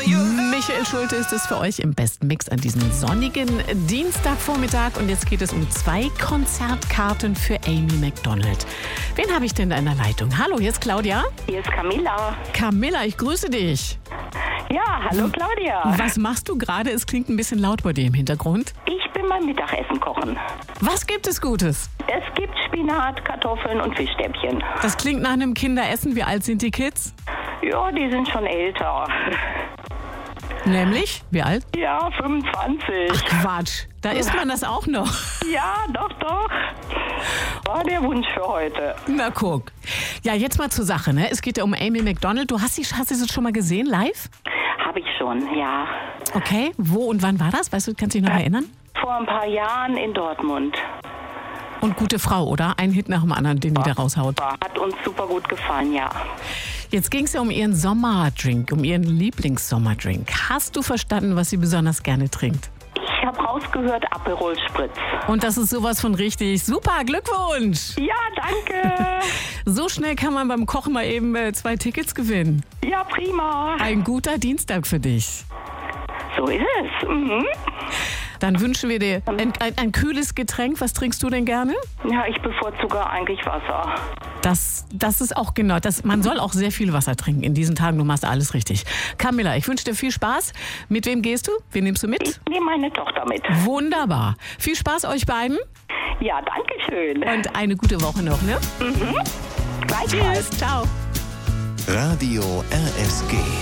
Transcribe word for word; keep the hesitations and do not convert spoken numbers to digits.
Michael Schulte ist es für euch im besten Mix an diesem sonnigen Dienstagvormittag. Und jetzt geht es um zwei Konzertkarten für Amy Macdonald. Wen habe ich denn da in der Leitung? Hallo, hier ist Claudia. Hier ist Camilla. Camilla, ich grüße dich. Ja, hallo Claudia. Was machst du gerade? Es klingt ein bisschen laut bei dir im Hintergrund. Ich bin beim Mittagessen kochen. Was gibt es Gutes? Es gibt Spinat, Kartoffeln und Fischstäbchen. Das klingt nach einem Kinderessen. Wie alt sind die Kids? Ja, die sind schon älter. Nämlich? Wie alt? Ja, fünfundzwanzig. Ach Quatsch, da isst man das auch noch. Ja, doch, doch. War der Wunsch für heute. Na guck. Ja, jetzt mal zur Sache, ne? Es geht ja um Amy Macdonald. Du hast sie, hast sie das schon mal gesehen, live? Habe ich schon, ja. Okay, wo und wann war das? Weißt du, kannst du dich noch erinnern? Vor ein paar Jahren in Dortmund. Und gute Frau, oder? Ein Hit nach dem anderen, den die da raushaut. Hat uns super gut gefallen, ja. Jetzt ging es ja um ihren Sommerdrink, um ihren Lieblingssommerdrink. Hast du verstanden, was sie besonders gerne trinkt? Ich habe rausgehört, Aperol Spritz. Und das ist sowas von richtig. Super, Glückwunsch! Ja, danke. So schnell kann man beim Kochen mal eben äh, zwei Tickets gewinnen. Ja, prima. Ein guter Dienstag für dich. So ist es. Mhm. Dann wünschen wir dir ein, ein, ein kühles Getränk. Was trinkst du denn gerne? Ja, ich bevorzuge eigentlich Wasser. Das, das ist auch genau, das, man soll auch sehr viel Wasser trinken in diesen Tagen. Du machst alles richtig. Camilla, ich wünsche dir viel Spaß. Mit wem gehst du? Wen nimmst du mit? Ich nehme meine Tochter mit. Wunderbar. Viel Spaß euch beiden. Ja, danke schön. Und eine gute Woche noch, ne? Mhm. Gleichfalls. Tschüss. Ciao. Radio R S G.